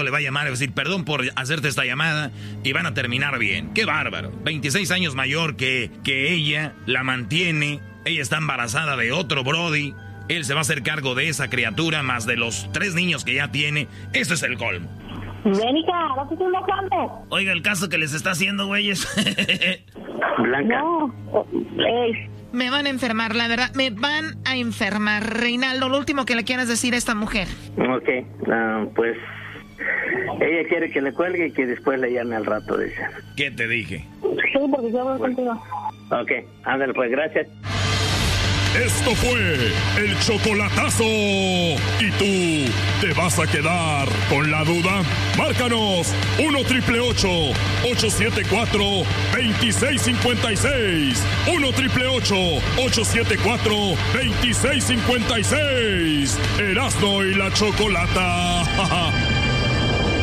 le va a llamar y va a decir, perdón por hacerte esta llamada, y van a terminar bien. ¡Qué bárbaro! 26 años mayor que ella, la mantiene, ella está embarazada de otro brody, él se va a hacer cargo de esa criatura, más de los 3 niños que ya tiene. Eso es el colmo. Vénica, no te estoy mojando. Oiga, el caso que les está haciendo, güeyes. Blanca. No, Me van a enfermar, la verdad, me van a enfermar. Reinaldo, lo último que le quieras decir a esta mujer. Ok, pues ella quiere que le cuelgue y que después le llame al rato, dice. ¿Qué te dije? sí, porque yo voy contigo. Ok, ándale pues, gracias. Esto fue el chocolatazo. ¿Y tú te vas a quedar con la duda? Márcanos 1-888-874-2656. 1-888-874-2656. Erasmo y la Chocolata.